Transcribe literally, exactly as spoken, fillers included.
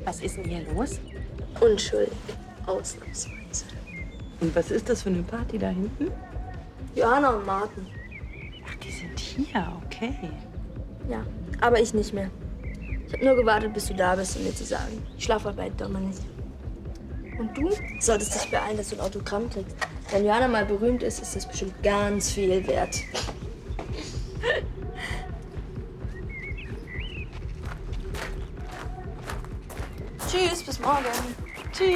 Was ist denn hier los? Unschuldig. Ausnahmsweise. Und was ist das für eine Party da hinten? Johanna und Martin. Ach, die sind hier, okay. Ja, aber ich nicht mehr. Ich habe nur gewartet, bis du da bist, um mir zu sagen, ich schlafe heute bei Doma nicht. Und du solltest dich beeilen, dass du ein Autogramm kriegst. Wenn Johanna mal berühmt ist, ist das bestimmt ganz viel wert. Tschüss, bis morgen.